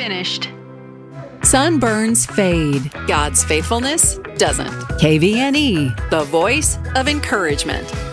finished. Sunburns fade. God's faithfulness doesn't. KVNE, the voice of encouragement.